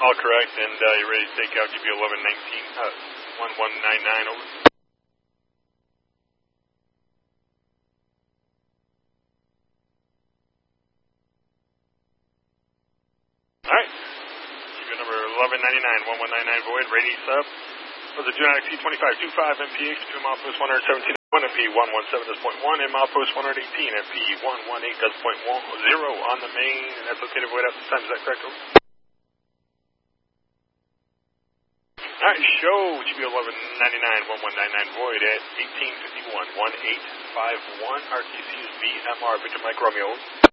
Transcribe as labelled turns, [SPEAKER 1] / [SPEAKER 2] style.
[SPEAKER 1] All correct, and you're ready to take out GB 1119, 1199 over. All right, GB number 1199, 1199 void, ready sub. For the do not exceed 2525 MPH between milepost 117 and MP 117.1 and milepost 118 MP 118.10 on the main, and that's located void at this time. Is that correct? Alright, show GB 1199, 1199 void at 1851, 1851, RTC is VMR, Victor Mike Romeo.